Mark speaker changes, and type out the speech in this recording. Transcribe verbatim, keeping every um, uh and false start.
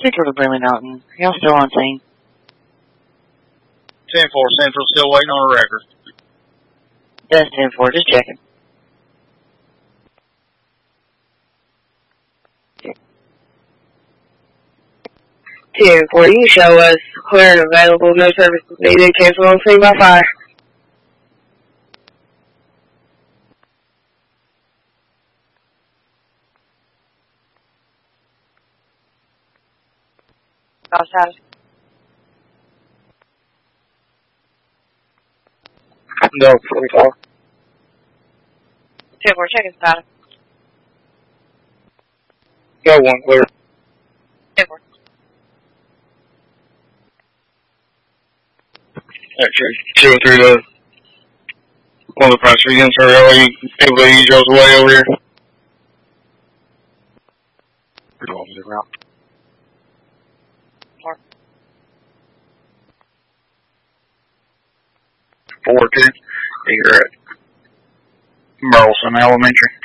Speaker 1: Central to Brimley Norton. Y'all still on scene?
Speaker 2: ten four Central, still waiting on a record.
Speaker 1: That's ten four, just checking.
Speaker 3: ten four, you show us clear and available, no services needed, cancel on scene by fire. Outside.
Speaker 2: No, phone call.
Speaker 3: ten four, check inside.
Speaker 2: Got one clear.
Speaker 3: ten four.
Speaker 2: Actually, two or three to one of the price against her L A able to ease y'all's way over here. We're going to the route.
Speaker 3: Four.
Speaker 2: Four two. You're at Burleson Elementary.